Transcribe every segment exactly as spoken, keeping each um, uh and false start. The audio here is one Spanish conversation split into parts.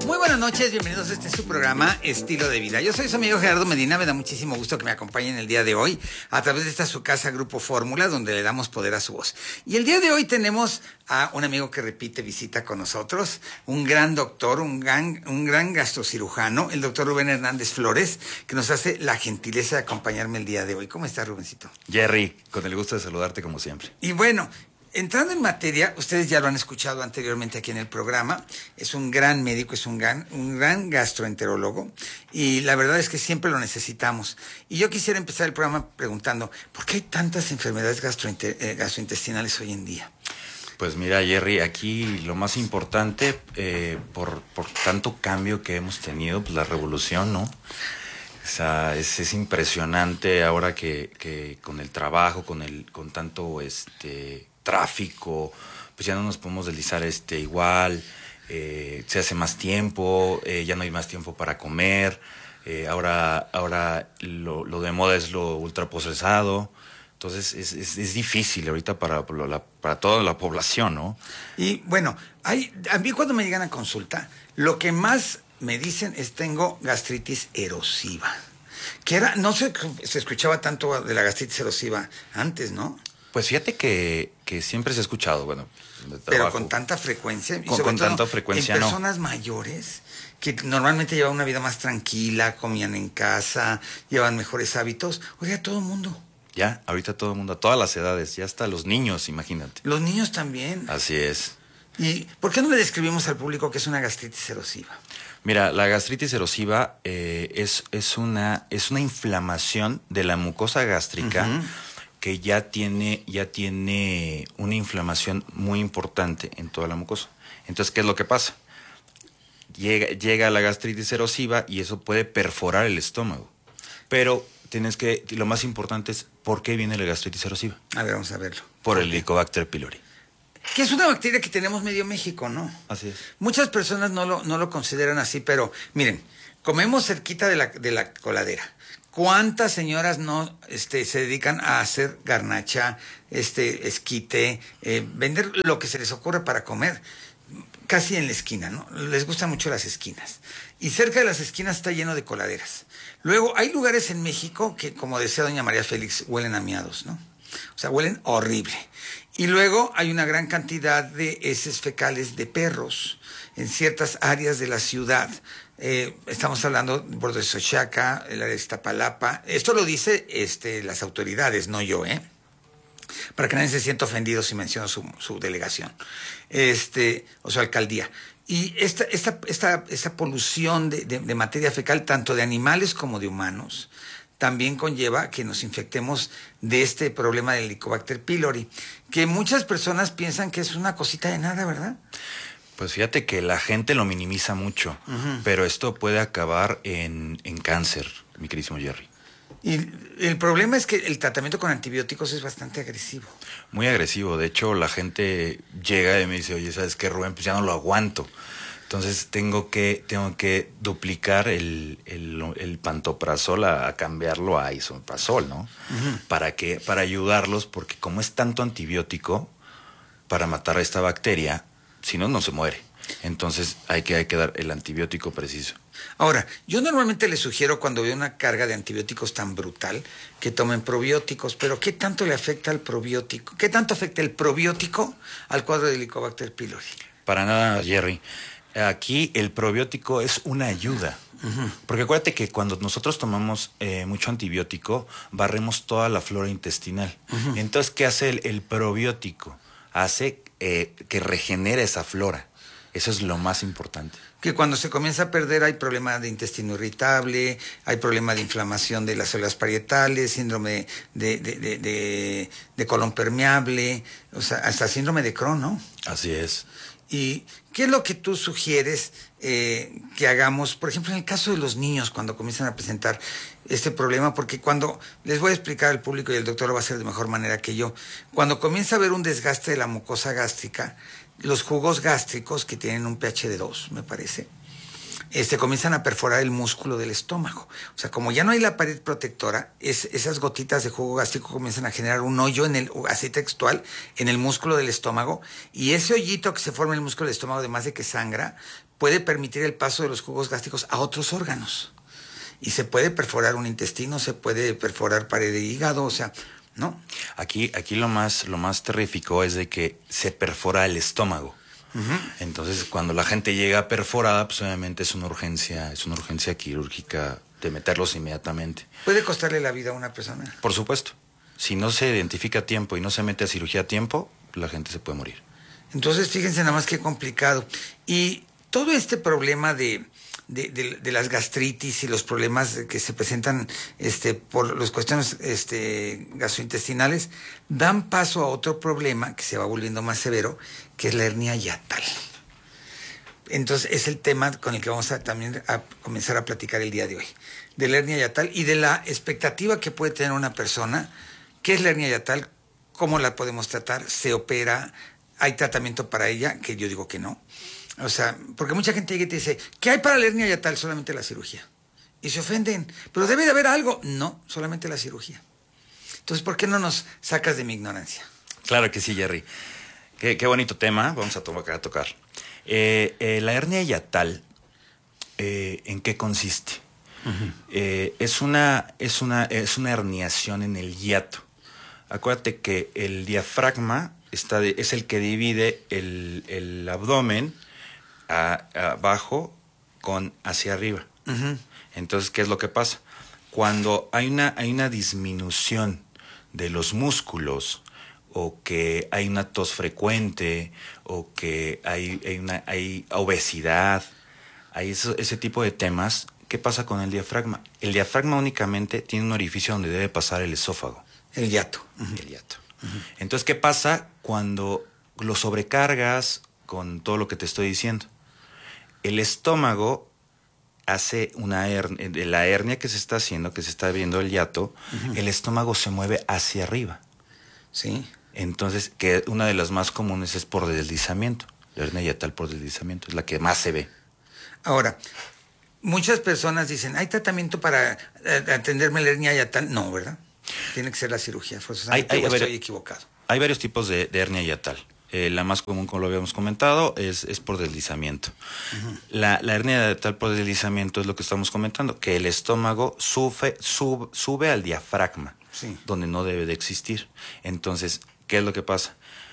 Muy buenas noches, bienvenidos a este su programa Estilo de Vida. Yo soy su amigo Gerardo Medina, me da muchísimo gusto que me acompañen el día de hoy a través de esta su casa Grupo Fórmula, donde le damos poder a su voz. Y el día de hoy tenemos a un amigo que repite visita con nosotros, un gran doctor, un gran, un gran gastrocirujano, el doctor Rubén Hernández Flores, que nos hace la gentileza de acompañarme el día de hoy. ¿Cómo estás, Rubencito? Jerry, con el gusto de saludarte como siempre. Y bueno, entrando en materia, ustedes ya lo han escuchado anteriormente aquí en el programa, es un gran médico, es un gran, un gran gastroenterólogo y la verdad es que siempre lo necesitamos. Y yo quisiera empezar el programa preguntando, ¿por qué hay tantas enfermedades gastrointe- eh, gastrointestinales hoy en día? Pues mira, Jerry, aquí lo más importante, eh, por, por tanto cambio que hemos tenido, pues la revolución, ¿no? O sea, es, es impresionante ahora que, que con el trabajo, con el, con tanto este tráfico, pues ya no nos podemos deslizar este igual, eh, se hace más tiempo, eh, ya no hay más tiempo para comer, eh, ahora, ahora lo, lo de moda es lo ultraprocesado. Entonces es, es, es difícil ahorita para, para, la, para toda la población, ¿no? Y bueno, hay, a mí cuando me llegan a consulta, lo que más me dicen es tengo gastritis erosiva. Que era, no se, se escuchaba tanto de la gastritis erosiva antes, ¿no? Pues fíjate que, que siempre se ha escuchado, bueno, de pero con tanta frecuencia. Y con, sobre con todo tanta frecuencia, en no. personas mayores que normalmente llevaban una vida más tranquila, comían en casa, llevaban mejores hábitos. Oiga, todo el mundo. Ya, ahorita todo el mundo, a todas las edades, ya hasta los niños, imagínate. Los niños también. Así es. ¿Y por qué no le describimos al público que es una gastritis erosiva? Mira, la gastritis erosiva eh, es, es, una, es una inflamación de la mucosa gástrica uh-huh. que ya tiene, ya tiene una inflamación muy importante en toda la mucosa. Entonces, ¿qué es lo que pasa? Llega, llega la gastritis erosiva y eso puede perforar el estómago. Pero tienes que, lo más importante es, ¿por qué viene la gastritis erosiva? A ver, vamos a verlo. Por el Helicobacter pylori. Que es una bacteria que tenemos medio México, ¿no? Así es. Muchas personas no lo, no lo consideran así, pero miren, comemos cerquita de la, de la coladera. ¿Cuántas señoras no este, se dedican a hacer garnacha, este, esquite, eh, vender lo que se les ocurre para comer? Casi en la esquina, ¿no? Les gustan mucho las esquinas. Y cerca de las esquinas está lleno de coladeras. Luego, hay lugares en México que, como decía doña María Félix, huelen a miados, ¿no? O sea, huelen horrible. Y luego hay una gran cantidad de heces fecales de perros en ciertas áreas de la ciudad. Eh, estamos hablando por de Xochaca, el área de Iztapalapa. Esto lo dice este, las autoridades, no yo, ¿eh? Para que nadie se sienta ofendido si menciono su, su delegación, este, o su alcaldía. Y esta, esta, esta, esta polución de, de, de materia fecal, tanto de animales como de humanos, también conlleva que nos infectemos de este problema del Helicobacter pylori, que muchas personas piensan que es una cosita de nada, ¿verdad? Pues fíjate que la gente lo minimiza mucho, uh-huh. pero esto puede acabar en, en cáncer, mi queridísimo Jerry. Y el problema es que el tratamiento con antibióticos es bastante agresivo. Muy agresivo. De hecho, la gente llega y me dice, oye, ¿sabes qué, Rubén? Pues ya no lo aguanto. Entonces tengo que, tengo que duplicar el, el, el pantoprazol a, a cambiarlo a isomeprazol, ¿no? Uh-huh. Para que, para ayudarlos, porque como es tanto antibiótico para matar a esta bacteria, si no, no se muere. Entonces hay que, hay que dar el antibiótico preciso. Ahora, yo normalmente les sugiero cuando veo una carga de antibióticos tan brutal que tomen probióticos, pero ¿qué tanto le afecta al probiótico? ¿Qué tanto afecta el probiótico al cuadro de Helicobacter pylori? Para nada, Jerry. Aquí el probiótico es una ayuda. Uh-huh. Porque acuérdate que cuando nosotros tomamos eh, mucho antibiótico, barremos toda la flora intestinal. Uh-huh. Entonces, ¿qué hace el, el probiótico? Hace eh, que regenere esa flora. Eso es lo más importante. Que cuando se comienza a perder hay problema de intestino irritable, hay problema de inflamación de las células parietales, síndrome de, de, de, de, de colon permeable, o sea, hasta síndrome de Crohn, ¿no? Así es. ¿Y qué es lo que tú sugieres eh, que hagamos, por ejemplo, en el caso de los niños cuando comienzan a presentar este problema? Porque cuando, les voy a explicar al público y el doctor lo va a hacer de mejor manera que yo, cuando comienza a haber un desgaste de la mucosa gástrica, los jugos gástricos que tienen un pH de dos, me parece, este, comienzan a perforar el músculo del estómago. O sea, como ya no hay la pared protectora, es, esas gotitas de jugo gástrico comienzan a generar un hoyo en el, así textual, en el músculo del estómago, y ese hoyito que se forma en el músculo del estómago, además de que sangra, puede permitir el paso de los jugos gástricos a otros órganos. Y se puede perforar un intestino, se puede perforar pared de hígado, o sea, ¿no? Aquí, aquí lo más, lo más terrífico es de que se perfora el estómago. Uh-huh. Entonces, cuando la gente llega perforada, pues obviamente es una urgencia, es una urgencia quirúrgica de meterlos inmediatamente. ¿Puede costarle la vida a una persona? Por supuesto. Si no se identifica a tiempo y no se mete a cirugía a tiempo, la gente se puede morir. Entonces, fíjense nada más qué complicado. Y todo este problema de, de, de, de las gastritis y los problemas que se presentan este, por las cuestiones este, gastrointestinales dan paso a otro problema que se va volviendo más severo, que es la hernia hiatal. Entonces, es el tema con el que vamos a también a comenzar a platicar el día de hoy, de la hernia hiatal y de la expectativa que puede tener una persona. ¿Qué es la hernia hiatal? ¿Cómo la podemos tratar? ¿Se opera? ¿Hay tratamiento para ella? Que yo digo que no. O sea, porque mucha gente llega y te dice, ¿qué hay para la hernia hiatal? Solamente la cirugía. Y se ofenden. ¿Pero debe de haber algo? No, solamente la cirugía. Entonces, ¿por qué no nos sacas de mi ignorancia? Claro que sí, Jerry. Qué, qué bonito tema. Vamos a, to- a tocar. Eh, eh, la hernia hiatal, eh, ¿en qué consiste? Uh-huh. Eh, es, una, es, una, es una herniación en el hiato. Acuérdate que el diafragma está de, es el que divide el, el abdomen a, a abajo con hacia arriba. Uh-huh. Entonces, ¿qué es lo que pasa? Cuando hay una, hay una disminución de los músculos, o que hay una tos frecuente, o que hay, hay, una, hay obesidad, hay eso, ese tipo de temas, ¿qué pasa con el diafragma? El diafragma únicamente tiene un orificio donde debe pasar el esófago. El hiato. Uh-huh. El hiato. Uh-huh. Entonces, ¿qué pasa cuando lo sobrecargas con todo lo que te estoy diciendo? El estómago hace una hernia, de la hernia que se está haciendo, que se está viendo el hiato, uh-huh. El estómago se mueve hacia arriba. Sí. Entonces, que una de las más comunes es por deslizamiento. La hernia hiatal por deslizamiento es la que más se ve. Ahora, muchas personas dicen, ¿hay tratamiento para atenderme la hernia hiatal? No, ¿verdad? Tiene que ser la cirugía. Hay, hay, estoy ver, equivocado. Hay varios tipos de, de hernia hiatal. Eh, la más común, como lo habíamos comentado, es, es por deslizamiento. Uh-huh. La, la hernia hiatal por deslizamiento es lo que estamos comentando, que el estómago sube, sub, sube al diafragma, sí, donde no debe de existir. Entonces, ¿qué es lo que pasa?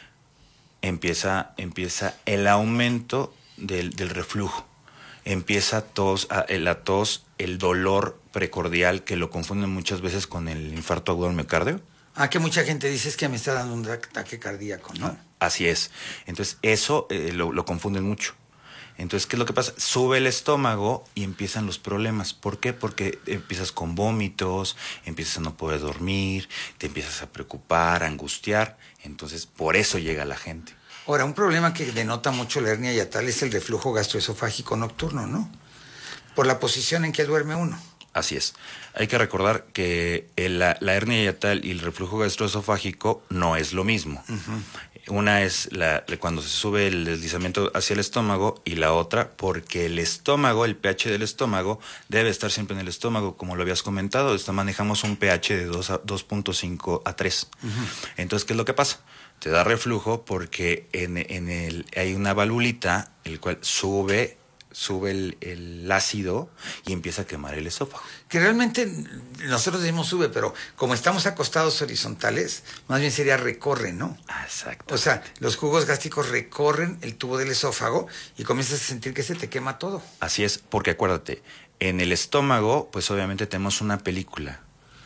Empieza, empieza el aumento del, del reflujo. Empieza tos, la tos, el dolor precordial, que lo confunden muchas veces con el infarto agudo del miocardio. Ah, que mucha gente dice es que me está dando un ataque cardíaco, ¿no? Así es. Entonces, eso eh, lo, lo confunden mucho. Entonces, ¿qué es lo que pasa? Sube el estómago y empiezan los problemas. ¿Por qué? Porque empiezas con vómitos, empiezas a no poder dormir, te empiezas a preocupar, a angustiar. Entonces, por eso llega la gente. Ahora, un problema que denota mucho la hernia hiatal es el reflujo gastroesofágico nocturno, ¿no? Por la posición en que duerme uno. Así es. Hay que recordar que el, la, la hernia hiatal y el reflujo gastroesofágico no es lo mismo. Uh-huh. Una es la, cuando se sube el deslizamiento hacia el estómago, y la otra porque el estómago, el pH del estómago, debe estar siempre en el estómago, como lo habías comentado. Esto manejamos un pH de dos punto cinco a tres. Uh-huh. Entonces, ¿qué es lo que pasa? Te da reflujo porque en, en el, hay una valvulita, el cual sube... sube el, el ácido y empieza a quemar el esófago. Que realmente nosotros decimos sube, pero como estamos acostados horizontales, más bien sería recorre, ¿no? Exacto. O sea, los jugos gástricos recorren el tubo del esófago y comienzas a sentir que se te quema todo. Así es, porque acuérdate, en el estómago, pues obviamente tenemos una película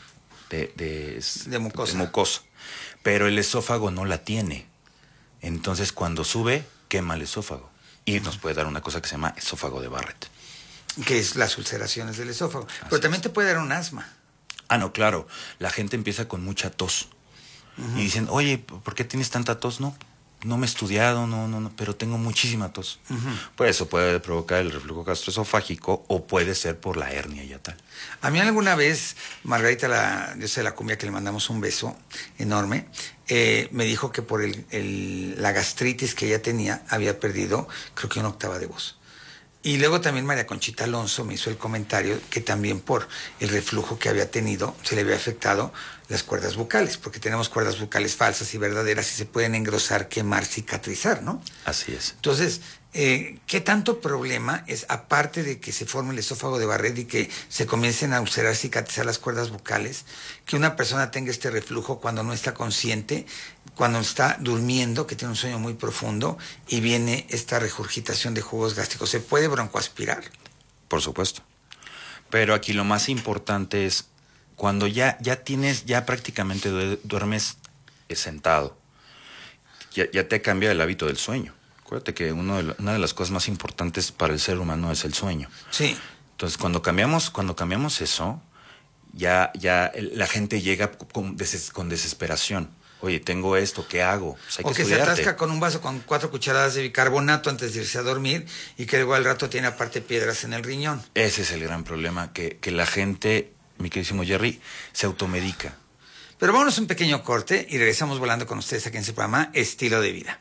de, de, de, mucosa. de mucosa, pero el esófago no la tiene. Entonces, cuando sube, quema el esófago. Y nos puede dar una cosa que se llama esófago de Barrett. Que es las ulceraciones del esófago. Así Pero también es. Te puede dar un asma. Ah, no, claro. La gente empieza con mucha tos. Uh-huh. Y dicen, oye, ¿por qué tienes tanta tos? No, no me he estudiado, no, no, no, pero tengo muchísima tos. Uh-huh. Pues eso puede provocar el reflujo gastroesofágico o puede ser por la hernia hiatal. A mí alguna vez, Margarita, la, yo sé la cumbia que le mandamos un beso enorme, eh, me dijo que por el, el, la gastritis que ella tenía había perdido, creo que una octava de voz. Y luego también María Conchita Alonso me hizo el comentario que también por el reflujo que había tenido se le había afectado las cuerdas bucales, porque tenemos cuerdas bucales falsas y verdaderas y se pueden engrosar, quemar, cicatrizar, ¿no? Así es. Entonces, eh, ¿qué tanto problema es, aparte de que se forme el esófago de Barrett y que se comiencen a ulcerar, cicatrizar las cuerdas bucales, que una persona tenga este reflujo cuando no está consciente, cuando está durmiendo, que tiene un sueño muy profundo y viene esta regurgitación de jugos gástricos? ¿Se puede broncoaspirar? Por supuesto. Pero aquí lo más importante es cuando ya, ya tienes, ya prácticamente duermes sentado, ya, ya te cambia el hábito del sueño. Acuérdate que uno de la, una de las cosas más importantes para el ser humano es el sueño. Sí. Entonces, cuando cambiamos, cuando cambiamos eso, ya, ya la gente llega con, deses, con desesperación. Oye, tengo esto, ¿qué hago? Pues hay o que que estudiarte. Se atasca con un vaso con cuatro cucharadas de bicarbonato antes de irse a dormir y que luego al rato tiene aparte piedras en el riñón. Ese es el gran problema, que, que la gente, mi queridísimo Jerry, se automedica. Pero vámonos a un pequeño corte y regresamos volando con ustedes aquí en su programa Estilo de Vida.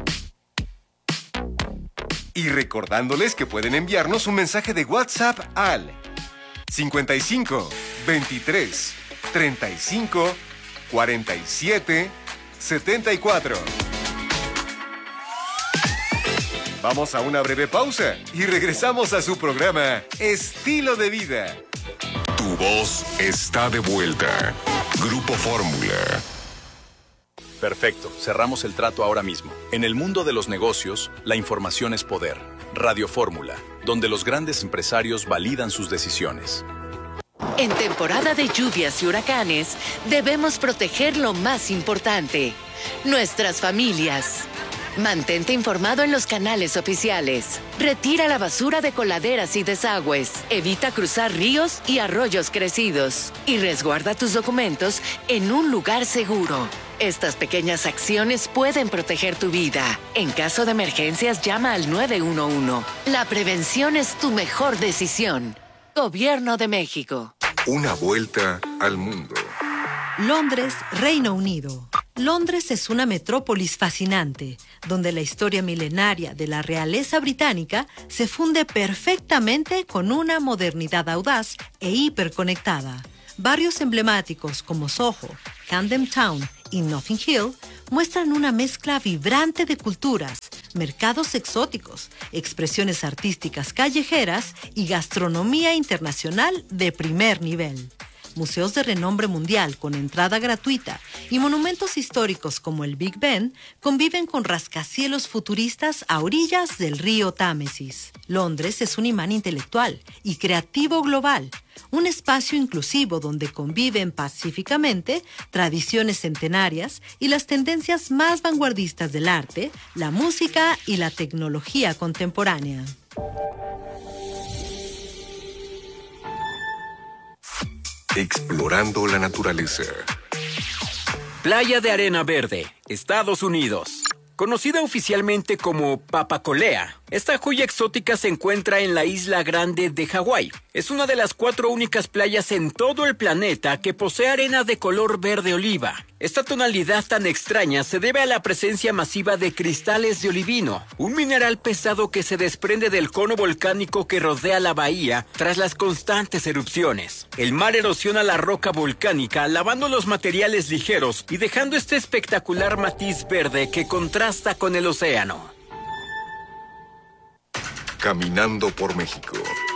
Y recordándoles que pueden enviarnos un mensaje de WhatsApp al cincuenta y cinco, veintitrés, treinta y cinco, cuarenta y siete, setenta y cuatro. Vamos a una breve pausa y regresamos a su programa Estilo de Vida. Tu voz está de vuelta. Grupo Fórmula. Perfecto, cerramos el trato ahora mismo. En el mundo de los negocios, la información es poder. Radio Fórmula, donde los grandes empresarios validan sus decisiones. En temporada de lluvias y huracanes, debemos proteger lo más importante, nuestras familias. Mantente informado en los canales oficiales. Retira la basura de coladeras y desagües. Evita cruzar ríos y arroyos crecidos. Y resguarda tus documentos en un lugar seguro. Estas pequeñas acciones pueden proteger tu vida. En caso de emergencias, llama al nueve uno uno. La prevención es tu mejor decisión. Gobierno de México. Una vuelta al mundo. Londres, Reino Unido. Londres es una metrópolis fascinante, donde la historia milenaria de la realeza británica se funde perfectamente con una modernidad audaz e hiperconectada. Barrios emblemáticos como Soho, Camden Town y Notting Hill muestran una mezcla vibrante de culturas, mercados exóticos, expresiones artísticas callejeras y gastronomía internacional de primer nivel. Museos de renombre mundial con entrada gratuita y monumentos históricos como el Big Ben conviven con rascacielos futuristas a orillas del río Támesis. Londres es un imán intelectual y creativo global, un espacio inclusivo donde conviven pacíficamente tradiciones centenarias y las tendencias más vanguardistas del arte, la música y la tecnología contemporánea. Explorando la naturaleza. Playa de Arena Verde, Estados Unidos. Conocida oficialmente como Papacolea, esta joya exótica se encuentra en la isla Grande de Hawái. Es una de las cuatro únicas playas en todo el planeta que posee arena de color verde oliva. Esta tonalidad tan extraña se debe a la presencia masiva de cristales de olivino, un mineral pesado que se desprende del cono volcánico que rodea la bahía tras las constantes erupciones. El mar erosiona la roca volcánica, lavando los materiales ligeros y dejando este espectacular matiz verde que contrasta con el océano. Caminando por México.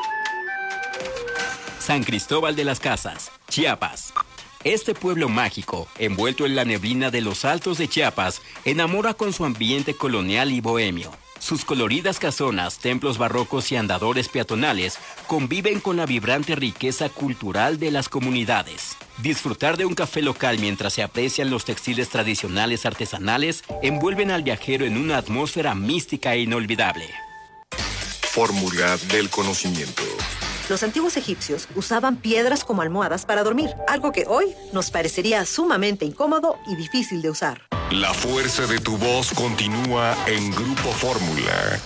San Cristóbal de las Casas, Chiapas. Este pueblo mágico, envuelto en la neblina de los altos de Chiapas, enamora con su ambiente colonial y bohemio. Sus coloridas casonas, templos barrocos y andadores peatonales conviven con la vibrante riqueza cultural de las comunidades. Disfrutar de un café local mientras se aprecian los textiles tradicionales artesanales envuelven al viajero en una atmósfera mística e inolvidable. Fórmula del conocimiento. Los antiguos egipcios usaban piedras como almohadas para dormir, algo que hoy nos parecería sumamente incómodo y difícil de usar. La fuerza de tu voz continúa en Grupo Fórmula.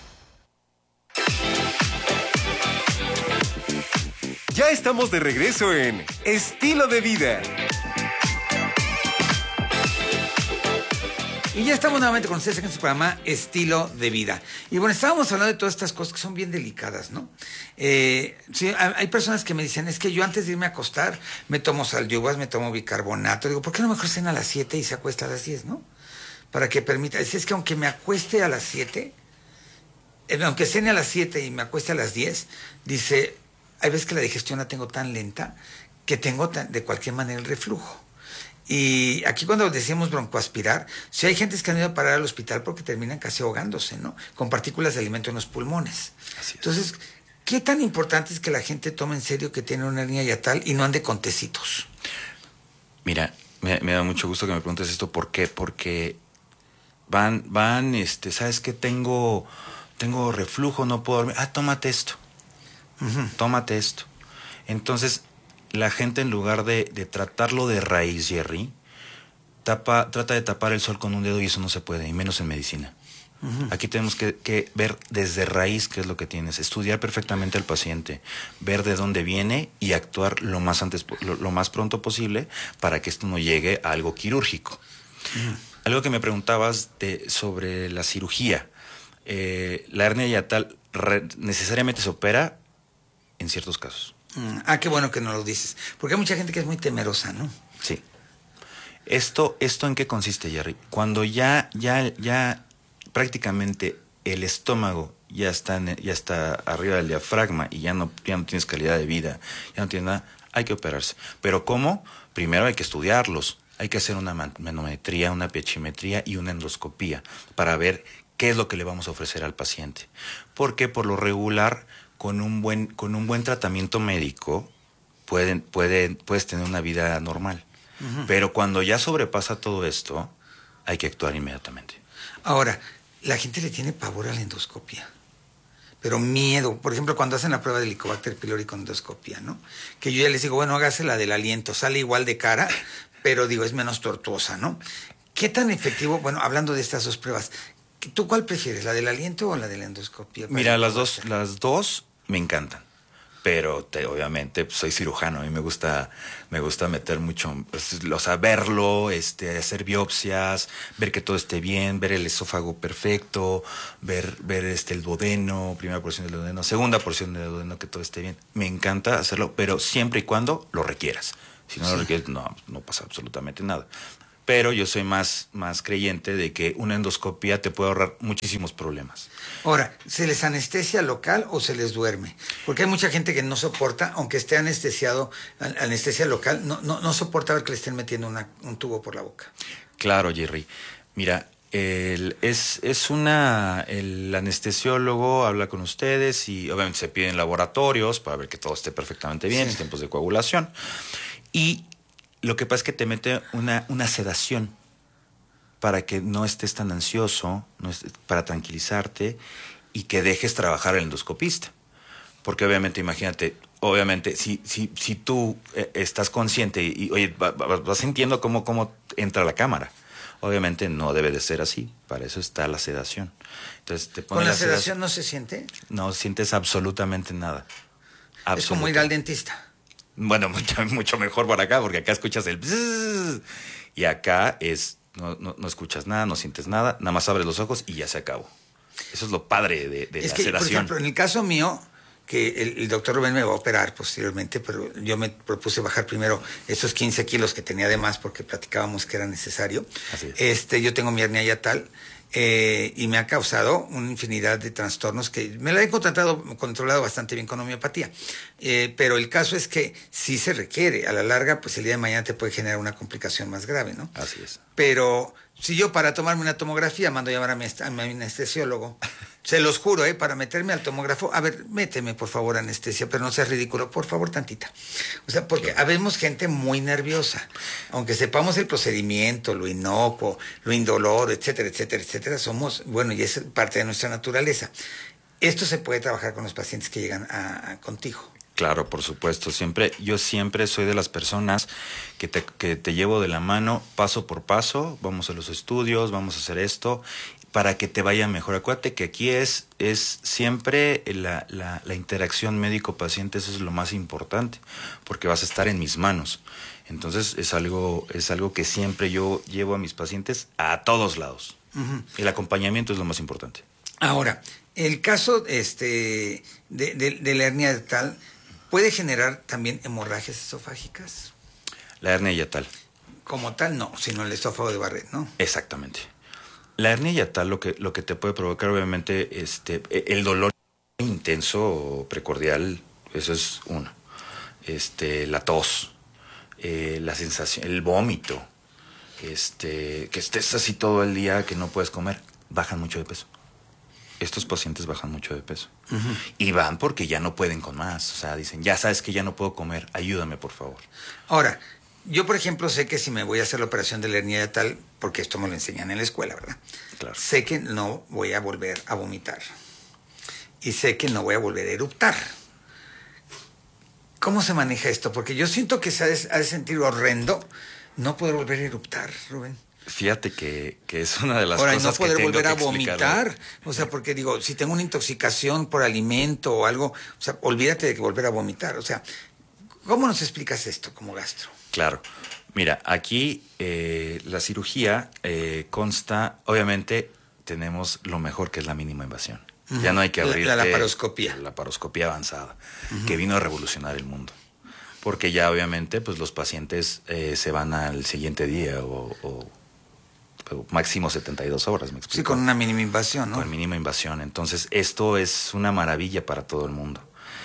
Ya estamos de regreso en Estilo de Vida. Y ya estamos nuevamente con ustedes en su programa Estilo de Vida. Y bueno, estábamos hablando de todas estas cosas que son bien delicadas, ¿no? Eh, sí, hay personas que me dicen, es que yo antes de irme a acostar me tomo sal-yuvas, me tomo bicarbonato. Digo, ¿por qué no mejor cena a las siete y se acuesta a las diez, no? Para que permita, es, es que aunque me acueste a las siete, eh, aunque cene a las siete y me acueste a las diez, dice, hay veces que la digestión la tengo tan lenta que tengo tan, de cualquier manera el reflujo. Y aquí cuando decimos broncoaspirar, si hay gentes que han ido a parar al hospital porque terminan casi ahogándose, ¿no? Con partículas de alimento en los pulmones. Así es. Entonces, ¿qué tan importante es que la gente tome en serio que tiene una hernia hiatal y no ande con tecitos? Mira, me, me da mucho gusto que me preguntes esto. ¿Por qué? Porque van, van, este, ¿sabes qué? Tengo, tengo reflujo, no puedo dormir. Ah, tómate esto. Uh-huh. Tómate esto. Entonces, la gente, en lugar de, de tratarlo de raíz, Jerry, tapa, trata de tapar el sol con un dedo, y eso no se puede, y menos en medicina. Uh-huh. Aquí tenemos que, que ver desde raíz qué es lo que tienes, estudiar perfectamente al paciente, ver de dónde viene y actuar lo más antes, lo, lo más pronto posible para que esto no llegue a algo quirúrgico. Uh-huh. Algo que me preguntabas de, sobre la cirugía. Eh, la hernia hiatal re, necesariamente se opera en ciertos casos. Ah, qué bueno que no lo dices. Porque hay mucha gente que es muy temerosa, ¿no? Sí. Esto, ¿esto en qué consiste, Jerry? Cuando ya, ya, ya prácticamente el estómago ya está, en, ya está arriba del diafragma y ya no, ya no tienes calidad de vida, ya no tienes nada, hay que operarse. ¿Pero cómo? Primero hay que estudiarlos. Hay que hacer una manometría, una piechimetría y una endoscopía para ver qué es lo que le vamos a ofrecer al paciente. Porque por lo regular, con un buen, con un buen tratamiento médico, pueden, pueden, puedes tener una vida normal. Uh-huh. Pero cuando ya sobrepasa todo esto, hay que actuar inmediatamente. Ahora, la gente le tiene pavor a la endoscopia. Pero miedo. Por ejemplo, cuando hacen la prueba del Helicobacter pylori con endoscopia, ¿no? Que yo ya les digo, bueno, hágase la del aliento. Sale igual de cara, pero digo, es menos tortuosa, ¿no? ¿Qué tan efectivo? Bueno, hablando de estas dos pruebas, ¿tú cuál prefieres, la del aliento o la de la endoscopia? Mira, las dos, las dos me encantan, pero te, obviamente pues, soy cirujano, a mí me gusta, me gusta meter mucho, pues, o sea, verlo, este, hacer biopsias, ver que todo esté bien, ver el esófago perfecto, ver, ver este, el duodeno, primera porción del duodeno, segunda porción del duodeno, que todo esté bien. Me encanta hacerlo, pero siempre y cuando lo requieras. Si no sí. lo requieres, no, no pasa absolutamente nada. Pero yo soy más, más creyente de que una endoscopía te puede ahorrar muchísimos problemas. Ahora, ¿se les anestesia local o se les duerme? Porque hay mucha gente que no soporta, aunque esté anestesiado, anestesia local, no, no, no soporta ver que le estén metiendo una, un tubo por la boca. Claro, Jerry. Mira, el, es, es una... El anestesiólogo habla con ustedes y obviamente se piden laboratorios para ver que todo esté perfectamente bien, sí. en tiempos de coagulación. Y lo que pasa es que te mete una, una sedación para que no estés tan ansioso, no estés, para tranquilizarte y que dejes trabajar al endoscopista. Porque obviamente, imagínate, obviamente, si, si, si tú eh, estás consciente y, y oye, vas va, va sintiendo cómo, cómo entra la cámara, obviamente no debe de ser así, para eso está la sedación. Entonces, te ¿Con la, la sedación, sedación no se siente? No sientes absolutamente nada. Es como ir al dentista. Bueno, mucho, mucho mejor por acá, porque acá escuchas el bzzz, y acá es no, no, no escuchas nada, no sientes nada, nada más abres los ojos y ya se acabó. Eso es lo padre de, de es la que, sedación. Por ejemplo, en el caso mío, que el, el doctor Rubén me va a operar posteriormente, pero yo me propuse bajar primero esos quince kilos que tenía de más porque platicábamos que era necesario. Así es. Este, yo tengo mi hernia hiatal. Eh, y me ha causado una infinidad de trastornos que me la he contratado, controlado bastante bien con homeopatía. Eh, pero el caso es que sí se requiere. A la larga, pues el día de mañana te puede generar una complicación más grave, ¿no? Así es. Pero si yo para tomarme una tomografía mando a llamar a mi, a mi anestesiólogo, se los juro, ¿eh? Para meterme al tomógrafo, a ver, méteme por favor anestesia, pero no seas ridículo, por favor tantita. O sea, porque claro. habemos gente muy nerviosa. Aunque sepamos el procedimiento, lo inocuo, lo indoloro, etcétera, etcétera, etcétera, somos, bueno, y es parte de nuestra naturaleza. Esto se puede trabajar con los pacientes que llegan a, a contigo. Claro, por supuesto. Siempre, yo siempre soy de las personas que te, que te llevo de la mano paso por paso. Vamos a los estudios, vamos a hacer esto para que te vaya mejor. Acuérdate que aquí es, es siempre la, la, la interacción médico-paciente, eso es lo más importante, porque vas a estar en mis manos. Entonces es algo, es algo que siempre yo llevo a mis pacientes a todos lados. Uh-huh. El acompañamiento es lo más importante. Ahora, el caso este, de, de, de la hernia yatal puede generar también hemorragias esofágicas. La hernia yatal. Como tal, no, sino el esófago de Barrett, ¿no? Exactamente. La hernia yatal lo que, lo que te puede provocar, obviamente, este, el dolor intenso o precordial, eso es uno. Este, la tos, eh, la sensación, el vómito, este, que estés así todo el día, que no puedes comer, bajan mucho de peso. Estos pacientes bajan mucho de peso. Uh-huh. Y van porque ya no pueden con más. O sea, dicen, ya sabes que ya no puedo comer, ayúdame, por favor. Ahora, yo, por ejemplo, sé que si me voy a hacer la operación de la hernia yatal, porque esto me lo enseñan en la escuela, ¿verdad? Claro. Sé que no voy a volver a vomitar. Y sé que no voy a volver a eruptar. ¿Cómo se maneja esto? Porque yo siento que se ha de, ha de sentir horrendo no poder volver a eruptar, Rubén. Fíjate que, que es una de las Ahora, cosas no poder que tengo volver a que vomitar. O sea, porque digo, si tengo una intoxicación por alimento o algo, o sea, olvídate de que volver a vomitar. O sea, ¿cómo nos explicas esto como gastro? Claro. Mira, aquí eh, la cirugía eh, consta, obviamente, tenemos lo mejor que es la mínima invasión. Uh-huh. Ya no hay que abrir la, la laparoscopía. La laparoscopía avanzada, uh-huh. que vino a revolucionar el mundo. Porque ya obviamente pues los pacientes eh, se van al siguiente día o, o, o máximo setenta y dos horas, ¿me explico? Sí, con una mínima invasión, ¿no? Con mínima invasión. Entonces esto es una maravilla para todo el mundo.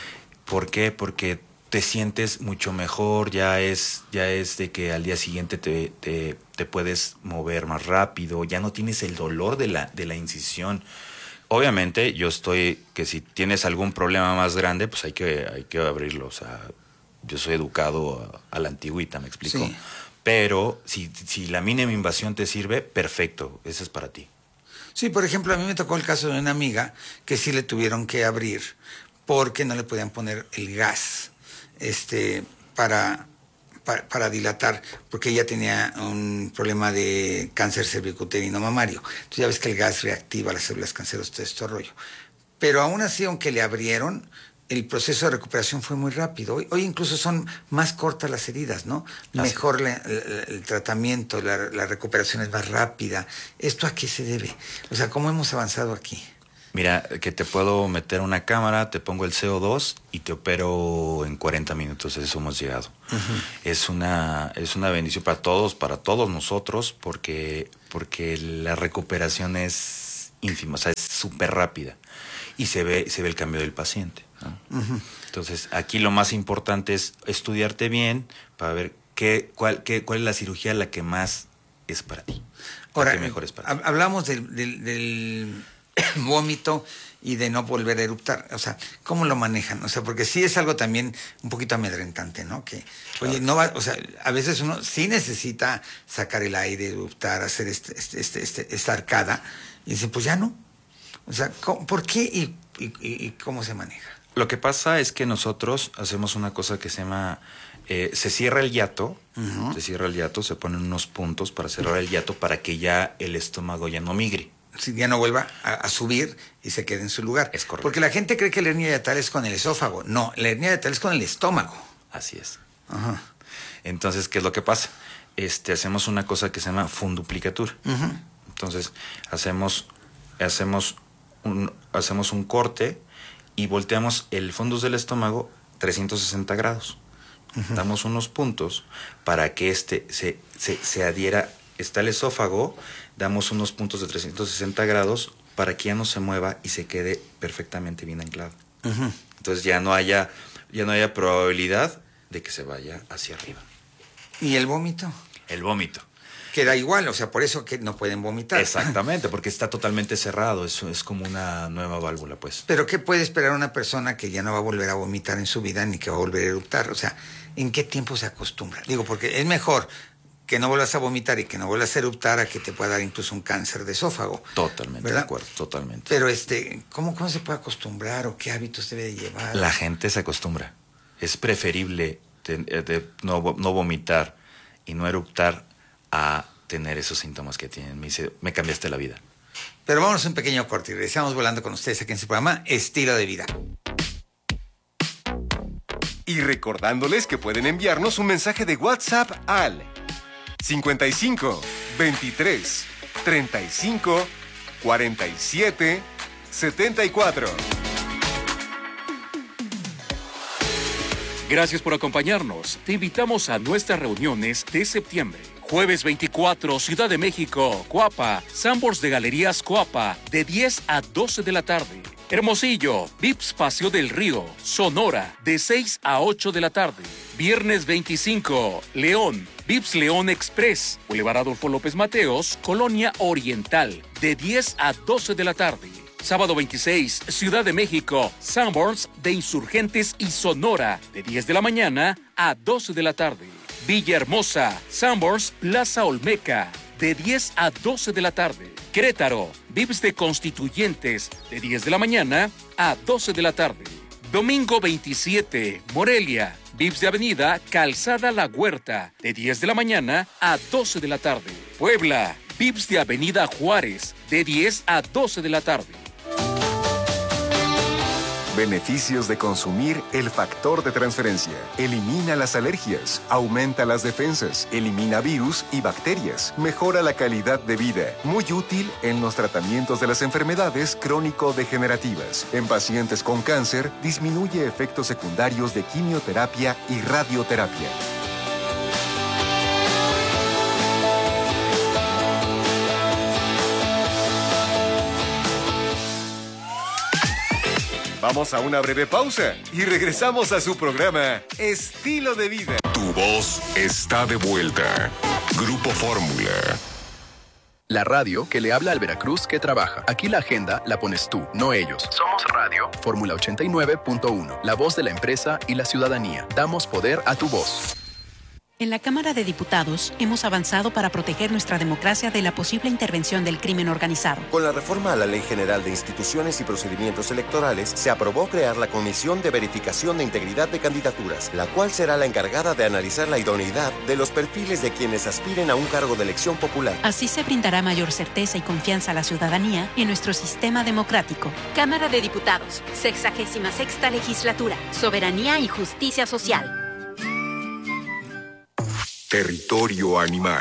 ¿Por qué? Porque te sientes mucho mejor, ya es, ya es de que al día siguiente te, te, te puedes mover más rápido, ya no tienes el dolor de la, de la incisión. Obviamente yo estoy, que si tienes algún problema más grande, pues hay que, hay que abrirlo, o sea... Yo soy educado a, a la antigüita, ¿me explico? Sí. Pero si, si la mínima invasión te sirve, perfecto, eso es para ti. Sí, por ejemplo, a mí me tocó el caso de una amiga que sí le tuvieron que abrir porque no le podían poner el gas este, para, para, para dilatar, porque ella tenía un problema de cáncer cervicuterino mamario. Entonces ya ves que el gas reactiva las células cancerosas, todo este rollo. Pero aún así, aunque le abrieron, el proceso de recuperación fue muy rápido. Hoy, hoy incluso son más cortas las heridas, ¿no? Así. Mejor la, la, el tratamiento, la, la recuperación es más rápida. ¿Esto a qué se debe? O sea, ¿cómo hemos avanzado aquí? Mira, que te puedo meter una cámara, te pongo el C O dos y te opero en cuarenta minutos. Eso hemos llegado. Uh-huh. Es una, es una bendición para todos, para todos nosotros, porque, porque la recuperación es ínfima, o sea, es súper rápida. Y se ve, se ve el cambio del paciente, ¿no? Uh-huh. Entonces, aquí lo más importante es estudiarte bien para ver qué, cuál, qué, cuál es la cirugía la que más es para ti. Ahora, la que mejor es para ti. Hablamos del, del, del vómito y de no volver a eruptar. O sea, ¿cómo lo manejan? O sea, porque sí es algo también un poquito amedrentante, ¿no? Que, claro. Oye, no va, o sea, a veces uno sí necesita sacar el aire, eruptar, hacer este, este, este, este, esta arcada, y dice, pues ya no. O sea, ¿por qué y, y, y cómo se maneja? Lo que pasa es que nosotros hacemos una cosa que se llama, eh, se cierra el hiato, uh-huh. se cierra el hiato, se ponen unos puntos para cerrar el hiato para que ya el estómago ya no migre. Si ya no vuelva a, a subir y se quede en su lugar. Es correcto. Porque la gente cree que la hernia yatal es con el esófago. No, la hernia yatal es con el estómago. Así es. Uh-huh. Entonces, ¿qué es lo que pasa? Este, hacemos una cosa que se llama funduplicatura. Uh-huh. Entonces, hacemos, hacemos Un, hacemos un corte y volteamos el fondo del estómago trescientos sesenta grados. Uh-huh. Damos unos puntos para que este se, se, se adhiera. Está el esófago, damos unos puntos de trescientos sesenta grados para que ya no se mueva y se quede perfectamente bien anclado. Uh-huh. Entonces ya no haya, ya no haya probabilidad de que se vaya hacia arriba. ¿Y el vómito? El vómito. Queda igual, o sea, por eso que no pueden vomitar. Exactamente, porque está totalmente cerrado, eso es como una nueva válvula, pues. Pero ¿qué puede esperar una persona que ya no va a volver a vomitar en su vida ni que va a volver a eruptar? O sea, ¿en qué tiempo se acostumbra? Digo, porque es mejor que no vuelvas a vomitar y que no vuelvas a eruptar a que te pueda dar incluso un cáncer de esófago. Totalmente, ¿verdad? De acuerdo, totalmente. Pero, este, ¿cómo, cómo se puede acostumbrar o qué hábitos debe de llevar? La gente se acostumbra. Es preferible de, de no, no vomitar y no eruptar a tener esos síntomas que tienen. Me dice, me cambiaste la vida. Pero vámonos a un pequeño corte y regresamos volando con ustedes aquí en su programa Estilo de Vida. Y recordándoles que pueden enviarnos un mensaje de WhatsApp al cincuenta y cinco, veintitrés, treinta y cinco, cuarenta y siete, setenta y cuatro. Gracias por acompañarnos. Te invitamos a nuestras reuniones de septiembre. Jueves veinticuatro, Ciudad de México, Coapa, Sanborns de Galerías Coapa, de diez a doce de la tarde. Hermosillo, Vips Paseo del Río, Sonora, de seis a ocho de la tarde. Viernes veinticinco, León, Vips León Express, Boulevard Adolfo López Mateos, Colonia Oriental, de diez a doce de la tarde. Sábado veintiséis, Ciudad de México, Sanborns de Insurgentes y Sonora, de diez de la mañana a doce de la tarde. Villahermosa, Sanborns Plaza Olmeca, de diez a doce de la tarde. Querétaro, Vips de Constituyentes, de diez de la mañana a doce de la tarde. Domingo veintisiete, Morelia, Vips de Avenida Calzada La Huerta, de diez de la mañana a doce de la tarde. Puebla, Vips de Avenida Juárez, de diez a doce de la tarde. Beneficios de consumir el factor de transferencia. Elimina las alergias, aumenta las defensas, elimina virus y bacterias, mejora la calidad de vida. Muy útil en los tratamientos de las enfermedades crónico-degenerativas. En pacientes con cáncer, disminuye efectos secundarios de quimioterapia y radioterapia. Vamos a una breve pausa y regresamos a su programa Estilo de Vida. Tu voz está de vuelta. Grupo Fórmula. La radio que le habla al Veracruz que trabaja. Aquí la agenda la pones tú, no ellos. Somos Radio Fórmula ochenta y nueve punto uno. La voz de la empresa y la ciudadanía. Damos poder a tu voz. En la Cámara de Diputados hemos avanzado para proteger nuestra democracia de la posible intervención del crimen organizado. Con la reforma a la Ley General de Instituciones y Procedimientos Electorales, se aprobó crear la Comisión de Verificación de Integridad de Candidaturas, la cual será la encargada de analizar la idoneidad de los perfiles de quienes aspiren a un cargo de elección popular. Así se brindará mayor certeza y confianza a la ciudadanía en nuestro sistema democrático. Cámara de Diputados, sexagésima sexta legislatura, Soberanía y Justicia Social. Territorio animal.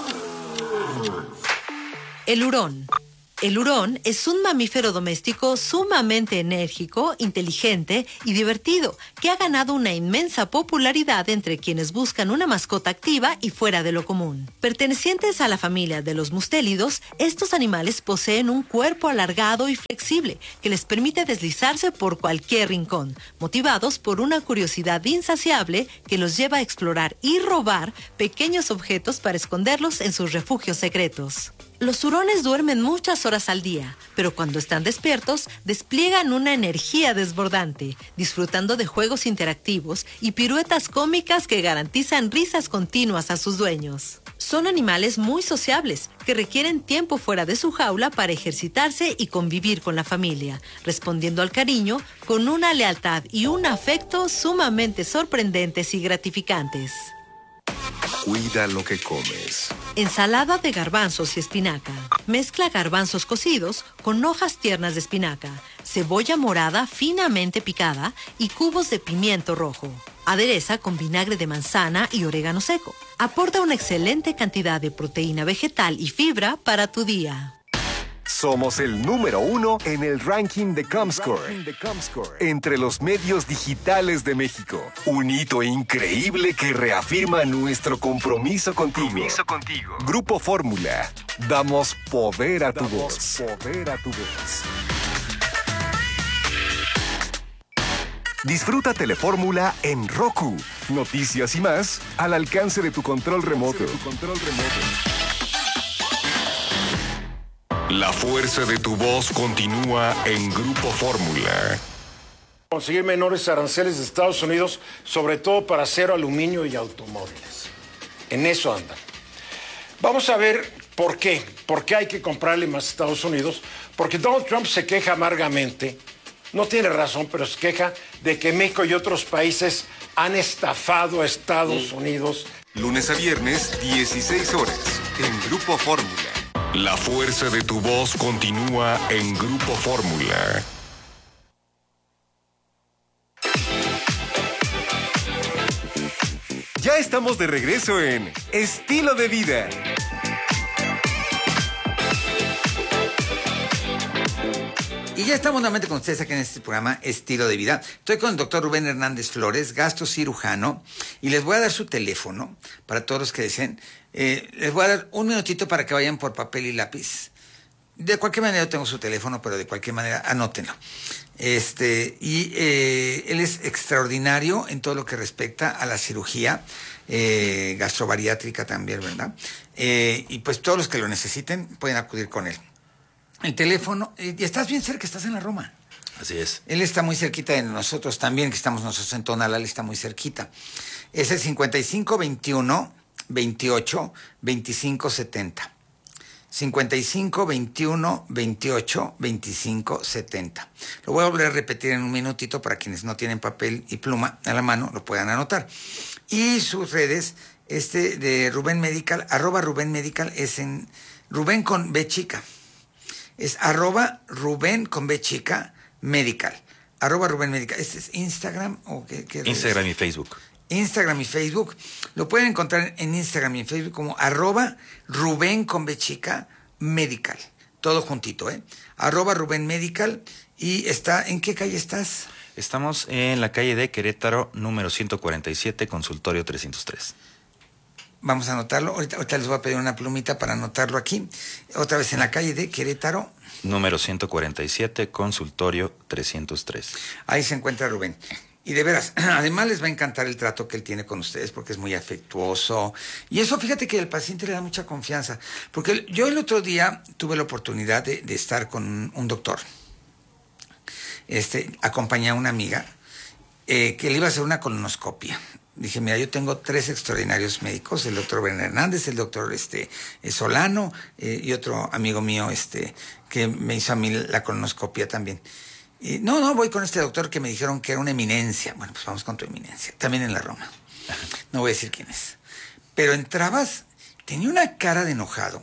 El hurón. El hurón es un mamífero doméstico sumamente enérgico, inteligente y divertido, que ha ganado una inmensa popularidad entre quienes buscan una mascota activa y fuera de lo común. Pertenecientes a la familia de los mustélidos, estos animales poseen un cuerpo alargado y flexible que les permite deslizarse por cualquier rincón, motivados por una curiosidad insaciable que los lleva a explorar y robar pequeños objetos para esconderlos en sus refugios secretos. Los hurones duermen muchas horas al día, pero cuando están despiertos, despliegan una energía desbordante, disfrutando de juegos interactivos y piruetas cómicas que garantizan risas continuas a sus dueños. Son animales muy sociables, que requieren tiempo fuera de su jaula para ejercitarse y convivir con la familia, respondiendo al cariño con una lealtad y un afecto sumamente sorprendentes y gratificantes. Cuida lo que comes. Ensalada de garbanzos y espinaca. Mezcla garbanzos cocidos con hojas tiernas de espinaca, cebolla morada finamente picada y cubos de pimiento rojo. Adereza con vinagre de manzana y orégano seco. Aporta una excelente cantidad de proteína vegetal y fibra para tu día. Somos el número uno en el ranking de Comscore, entre los medios digitales de México. Un hito increíble que reafirma nuestro compromiso contigo. Compromiso contigo. Grupo Fórmula. Damos poder a tu voz. Poder a tu voz. Disfruta Telefórmula en Roku. Noticias y más al alcance de tu control remoto. La fuerza de tu voz continúa en Grupo Fórmula. Conseguir menores aranceles de Estados Unidos, sobre todo para acero, aluminio y automóviles. En eso andan. Vamos a ver por qué. ¿Por qué hay que comprarle más a Estados Unidos? Porque Donald Trump se queja amargamente, no tiene razón, pero se queja de que México y otros países han estafado a Estados Unidos. Lunes a viernes, dieciséis horas, en Grupo Fórmula. La fuerza de tu voz continúa en Grupo Fórmula. Ya estamos de regreso en Estilo de Vida. Y ya estamos nuevamente con ustedes aquí en este programa Estilo de Vida. Estoy con el doctor Rubén Hernández Flores, gastrocirujano, y les voy a dar su teléfono para todos los que deseen. Eh, les voy a dar un minutito para que vayan por papel y lápiz. De cualquier manera yo tengo su teléfono, pero de cualquier manera anótenlo. Este, y eh, él es extraordinario en todo lo que respecta a la cirugía eh, gastrobariátrica también, ¿verdad? Eh, y pues todos los que lo necesiten pueden acudir con él. El teléfono, y estás bien cerca, estás en la Roma. Así es. Él está muy cerquita de nosotros también, que estamos nosotros en Tonalá, él está muy cerquita. Es el cincuenta y cinco veintiuno veintiocho veinticinco setenta. cincuenta y cinco veintiuno veintiocho veinticinco setenta. Lo voy a volver a repetir en un minutito para quienes no tienen papel y pluma a la mano lo puedan anotar. Y sus redes, este de Rubén Medical, arroba Rubén Medical, es en Rubén con B chica. Es arroba Rubén con B chica Medical. Arroba Rubén Medical. ¿Este es Instagram o qué? qué Instagram y Facebook. Instagram y Facebook. Lo pueden encontrar en Instagram y en Facebook como arroba Rubén con B chica Medical. Todo juntito, ¿eh? Arroba Rubén Medical. ¿Y está en qué calle estás? Estamos en la calle de Querétaro, número ciento cuarenta y siete, consultorio trescientos tres. Vamos a anotarlo. Ahorita, ahorita les voy a pedir una plumita para anotarlo aquí. Otra vez en la calle de Querétaro. Número ciento cuarenta y siete, consultorio trescientos tres. Ahí se encuentra Rubén. Y de veras, además les va a encantar el trato que él tiene con ustedes porque es muy afectuoso. Y eso, fíjate que al paciente le da mucha confianza. Porque yo el otro día tuve la oportunidad de, de estar con un, un doctor. Este, acompañé a una amiga eh, que le iba a hacer una colonoscopia. Dije, mira, yo tengo tres extraordinarios médicos, el doctor Rubén Hernández, el doctor este, Solano eh, y otro amigo mío este, que me hizo a mí la colonoscopia también. Y, no, no, voy con este doctor que me dijeron que era una eminencia. Bueno, pues vamos con tu eminencia, también en la Roma. No voy a decir quién es. Pero entrabas, tenía una cara de enojado.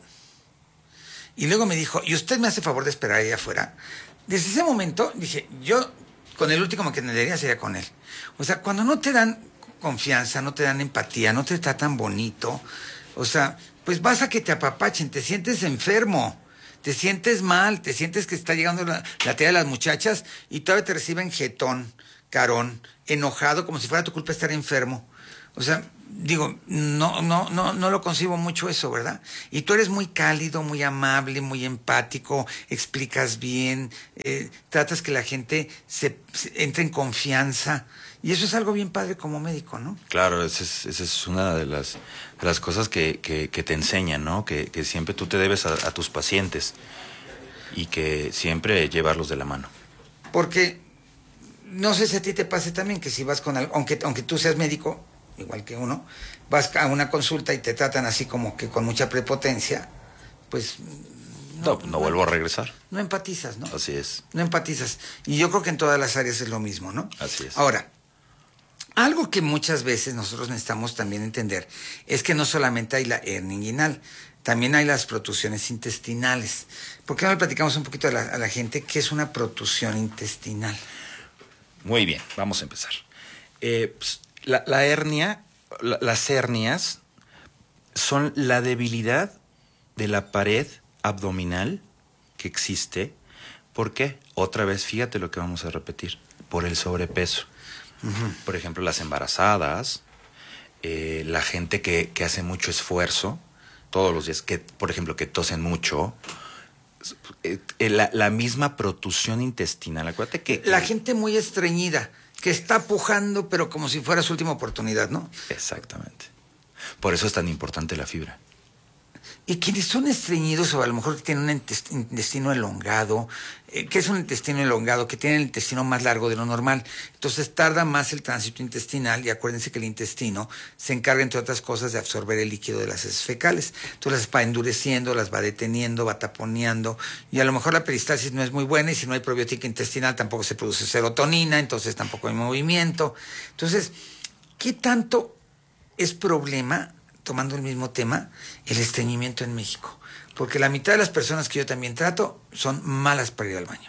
Y luego me dijo, ¿y usted me hace favor de esperar ahí afuera? Desde ese momento dije, yo con el último que tendría sería con él. O sea, cuando no te dan confianza, no te dan empatía, no te tratan bonito, o sea, pues vas a que te apapachen, te sientes enfermo, te sientes mal, te sientes que está llegando la, la tía de las muchachas y todavía te reciben jetón, carón, enojado, como si fuera tu culpa estar enfermo. O sea, digo, no, no, no, no lo concibo mucho eso, ¿verdad? Y tú eres muy cálido, muy amable, muy empático, explicas bien, eh, tratas que la gente se, se entre en confianza. Y eso es algo bien padre como médico, ¿no? Claro, esa es, esa es una de las, de las cosas que, que, que te enseñan, ¿no? Que, que siempre tú te debes a, a tus pacientes y que siempre llevarlos de la mano. Porque no sé si a ti te pase también que si vas con algo, aunque, aunque tú seas médico, igual que uno, vas a una consulta y te tratan así como que con mucha prepotencia, pues... No, no, no vuelvo a regresar. No empatizas, ¿no? Así es. No empatizas. Y yo creo que en todas las áreas es lo mismo, ¿no? Así es. Ahora, algo que muchas veces nosotros necesitamos también entender es que no solamente hay la hernia inguinal, también hay las protusiones intestinales. ¿Por qué no le platicamos un poquito a la, a la gente qué es una protusión intestinal? Muy bien, vamos a empezar. Eh, pues, la, la hernia, la, las hernias son la debilidad de la pared abdominal que existe. ¿Por qué? Otra vez, fíjate lo que vamos a repetir. Por el sobrepeso. Uh-huh. Por ejemplo, las embarazadas, eh, la gente que, que hace mucho esfuerzo todos los días, que por ejemplo, que tosen mucho, eh, la, la misma protusión intestinal. Acuérdate que... La gente muy estreñida, que está pujando, pero como si fuera su última oportunidad, ¿no? Exactamente. Por eso es tan importante la fibra. Y quienes son estreñidos o a lo mejor tienen un intestino elongado, eh, ¿qué es un intestino elongado? Que tiene el intestino más largo de lo normal. Entonces tarda más el tránsito intestinal y acuérdense que el intestino se encarga, entre otras cosas, de absorber el líquido de las heces fecales. Entonces las va endureciendo, las va deteniendo, va taponeando y a lo mejor la peristalsis no es muy buena y si no hay probiótica intestinal tampoco se produce serotonina, entonces tampoco hay movimiento. Entonces, ¿qué tanto es problema, tomando el mismo tema, el estreñimiento en México? Porque la mitad de las personas que yo también trato son malas para ir al baño.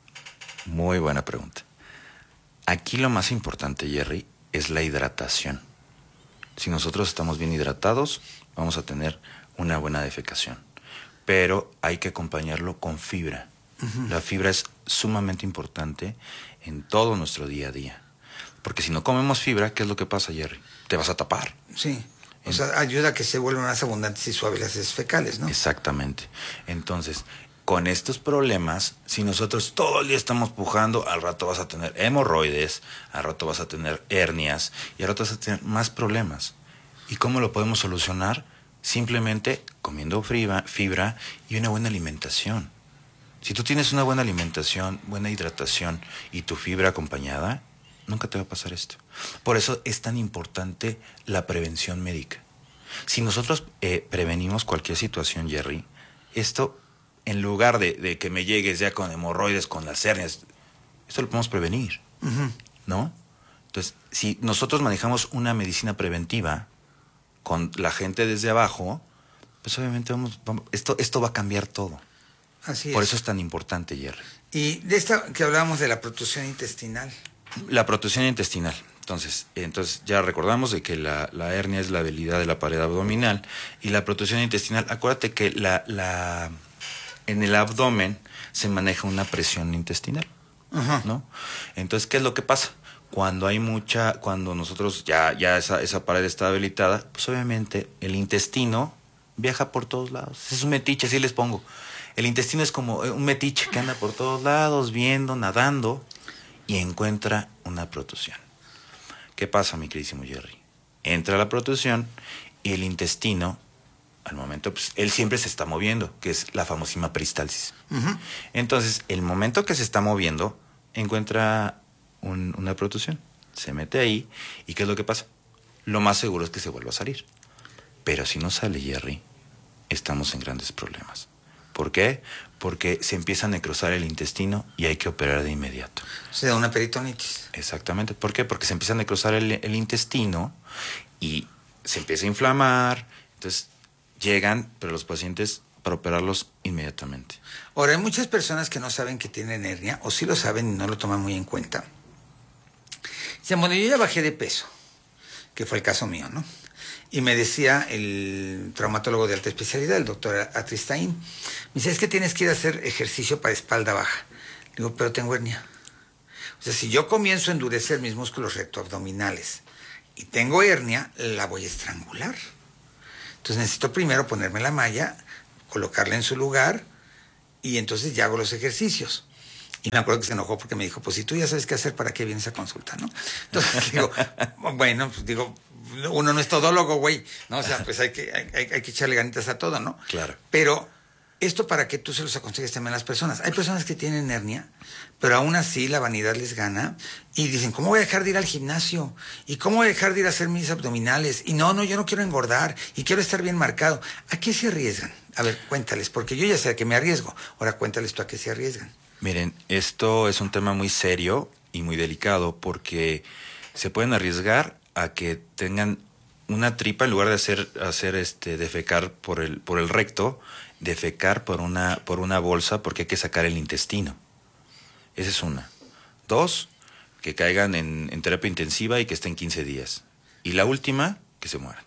Muy buena pregunta. Aquí lo más importante, Jerry, es la hidratación. Si nosotros estamos bien hidratados, vamos a tener una buena defecación. Pero hay que acompañarlo con fibra. Uh-huh. La fibra es sumamente importante en todo nuestro día a día. Porque si no comemos fibra, ¿qué es lo que pasa, Jerry? Te vas a tapar. Sí. O en... sea, ayuda a que se vuelvan más abundantes y suaves las heces fecales, ¿no? Exactamente. Entonces, con estos problemas, si nosotros todo el día estamos pujando, al rato vas a tener hemorroides, al rato vas a tener hernias y al rato vas a tener más problemas. ¿Y cómo lo podemos solucionar? Simplemente comiendo fibra, fibra y una buena alimentación. Si tú tienes una buena alimentación, buena hidratación y tu fibra acompañada, nunca te va a pasar esto. Por eso es tan importante la prevención médica. Si nosotros eh, prevenimos cualquier situación, Jerry, esto, en lugar de, de que me llegues ya con hemorroides, con las hernias, esto lo podemos prevenir, uh-huh. ¿no? Entonces, si nosotros manejamos una medicina preventiva con la gente desde abajo, pues obviamente vamos, vamos esto, esto va a cambiar todo. Así es. Por eso es tan importante, Jerry. Y de esta que hablábamos de la protrusión intestinal. La protrusión intestinal. Entonces, entonces ya recordamos de que la, la hernia es la debilidad de la pared abdominal y la protrusión intestinal, acuérdate que la, la, en el abdomen se maneja una presión intestinal, uh-huh. ¿no? Entonces, ¿qué es lo que pasa? Cuando hay mucha, cuando nosotros ya, ya esa, esa pared está debilitada, pues obviamente el intestino viaja por todos lados. Es un metiche, así les pongo. El intestino es como un metiche que anda por todos lados, viendo, nadando, y encuentra una protrusión. ¿Qué pasa, mi queridísimo Jerry? Entra la protrusión y el intestino, al momento, pues, él siempre se está moviendo, que es la famosísima peristalsis. Uh-huh. Entonces, el momento que se está moviendo, encuentra un, una protrusión. Se mete ahí, ¿y qué es lo que pasa? Lo más seguro es que se vuelva a salir. Pero si no sale, Jerry, estamos en grandes problemas. ¿Por qué? Porque se empieza a necrosar el intestino y hay que operar de inmediato. Se da una peritonitis. Exactamente. ¿Por qué? Porque se empieza a necrosar el, el intestino y se empieza a inflamar. Entonces llegan, pero los pacientes, para operarlos inmediatamente. Ahora, hay muchas personas que no saben que tienen hernia, o sí lo saben y no lo toman muy en cuenta. Dicen, bueno, yo ya bajé de peso, que fue el caso mío, ¿no? Y me decía el traumatólogo de alta especialidad, el doctor Atristain, me dice, es que tienes que ir a hacer ejercicio para espalda baja. Digo, pero tengo hernia. O sea, si yo comienzo a endurecer mis músculos rectoabdominales y tengo hernia, la voy a estrangular. Entonces necesito primero ponerme la malla, colocarla en su lugar y entonces ya hago los ejercicios. Y me acuerdo que se enojó porque me dijo, pues si tú ya sabes qué hacer, ¿para qué vienes a consulta, no? Entonces digo, bueno, pues digo, uno no es todólogo, güey, ¿no? O sea, pues hay que, hay, hay que echarle ganitas a todo, ¿no? Claro. Pero esto para que tú se los aconsejes también a las personas. Hay personas que tienen hernia, pero aún así la vanidad les gana y dicen, ¿cómo voy a dejar de ir al gimnasio? ¿Y cómo voy a dejar de ir a hacer mis abdominales? Y no, no, yo no quiero engordar y quiero estar bien marcado. ¿A qué se arriesgan? A ver, cuéntales, porque yo ya sé a qué me arriesgo. Ahora cuéntales tú a qué se arriesgan. Miren, esto es un tema muy serio y muy delicado porque se pueden arriesgar a que tengan una tripa en lugar de hacer, hacer este, defecar por el, por el recto, defecar por una, por una bolsa porque hay que sacar el intestino. Esa es una. Dos, que caigan en, en terapia intensiva y que estén quince días. Y la última, que se mueran.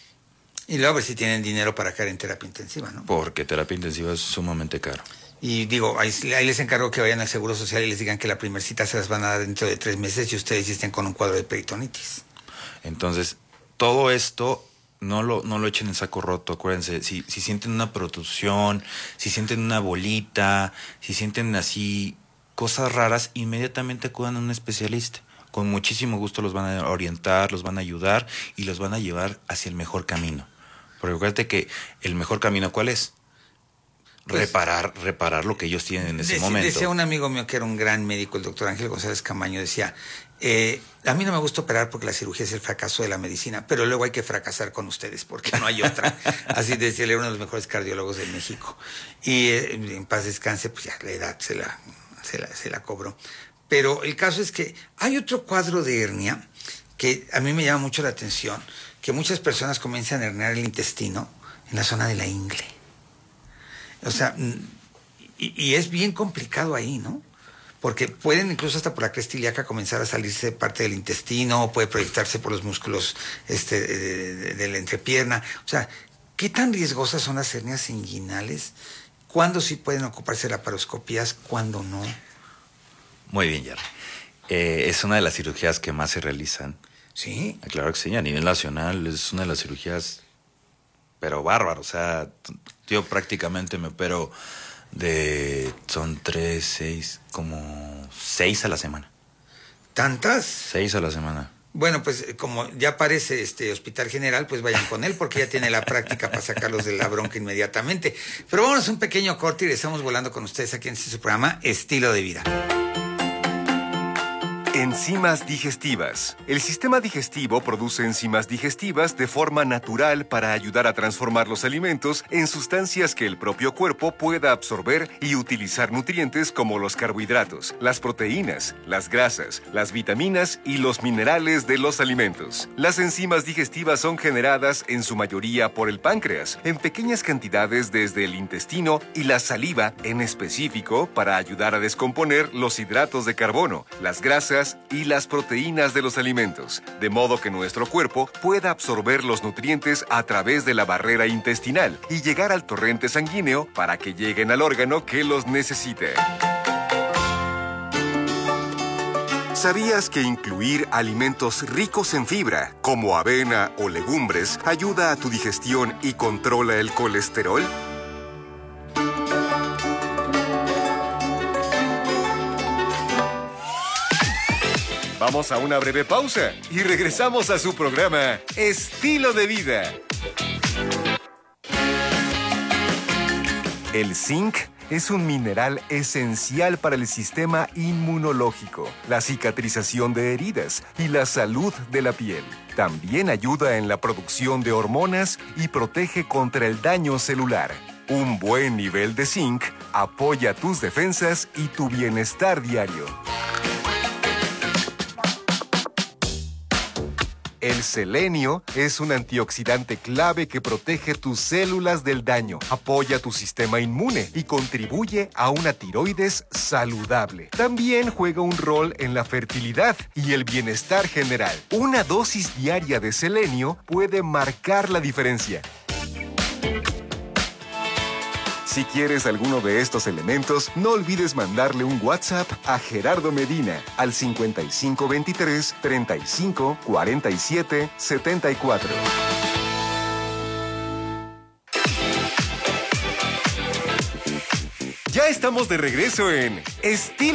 Y luego a ver si tienen dinero para caer en terapia intensiva, ¿no? Porque terapia intensiva es sumamente caro. Y digo, ahí, ahí les encargo que vayan al Seguro Social y les digan que la primer cita se las van a dar dentro de tres meses y ustedes ya estén con un cuadro de peritonitis. Entonces, todo esto no lo, no lo echen en saco roto, acuérdense. Si, si sienten una protrusión, si sienten una bolita, si sienten así cosas raras, inmediatamente acudan a un especialista. Con muchísimo gusto los van a orientar, los van a ayudar y los van a llevar hacia el mejor camino. Porque acuérdate que el mejor camino, ¿cuál es? Pues, reparar, reparar lo que ellos tienen en ese decía, momento. Decía un amigo mío que era un gran médico, el doctor Ángel González Camaño, decía, eh, a mí no me gusta operar porque la cirugía es el fracaso de la medicina, pero luego hay que fracasar con ustedes porque no hay otra. Así decía, él era uno de los mejores cardiólogos de México. Y eh, en paz descanse, pues ya la edad se la, se la, se la cobró. Pero el caso es que hay otro cuadro de hernia que a mí me llama mucho la atención, que muchas personas comienzan a herniar el intestino en la zona de la ingle. O sea, y, y es bien complicado ahí, ¿no? porque pueden incluso hasta por la cresta ilíaca comenzar a salirse parte del intestino, puede proyectarse por los músculos este, de, de, de la entrepierna. O sea, ¿qué tan riesgosas son las hernias inguinales? ¿Cuándo sí pueden ocuparse de laparoscopías? ¿Cuándo no? Muy bien, Jerry. Eh, es una de las cirugías que más se realizan. ¿Sí? Claro que sí, a nivel nacional es una de las cirugías, pero bárbaro. O sea, yo prácticamente me opero de, son tres, seis, como seis a la semana. ¿Tantas? Seis a la semana. Bueno, pues como ya aparece este Hospital General, pues vayan con él porque ya tiene la práctica para sacarlos de la bronca inmediatamente. Pero vámonos a un pequeño corte y estamos volando con ustedes aquí en este su programa Estilo de Vida. Enzimas digestivas. El sistema digestivo produce enzimas digestivas de forma natural para ayudar a transformar los alimentos en sustancias que el propio cuerpo pueda absorber y utilizar nutrientes como los carbohidratos, las proteínas, las grasas, las vitaminas y los minerales de los alimentos. Las enzimas digestivas son generadas en su mayoría por el páncreas, en pequeñas cantidades desde el intestino y la saliva en específico para ayudar a descomponer los hidratos de carbono, las grasas y las proteínas de los alimentos, de modo que nuestro cuerpo pueda absorber los nutrientes a través de la barrera intestinal y llegar al torrente sanguíneo para que lleguen al órgano que los necesite. ¿Sabías que incluir alimentos ricos en fibra, como avena o legumbres, ayuda a tu digestión y controla el colesterol? Vamos a una breve pausa y regresamos a su programa Estilo de Vida. El zinc es un mineral esencial para el sistema inmunológico, la cicatrización de heridas y la salud de la piel. También ayuda en la producción de hormonas y protege contra el daño celular. Un buen nivel de zinc apoya tus defensas y tu bienestar diario. El selenio es un antioxidante clave que protege tus células del daño, apoya tu sistema inmune y contribuye a una tiroides saludable. También juega un rol en la fertilidad y el bienestar general. Una dosis diaria de selenio puede marcar la diferencia. Si quieres alguno de estos elementos, no olvides mandarle un WhatsApp a Gerardo Medina al cincuenta y cinco veintitrés, treinta y cinco, cuarenta y siete, setenta y cuatro. Ya estamos de regreso en Estilo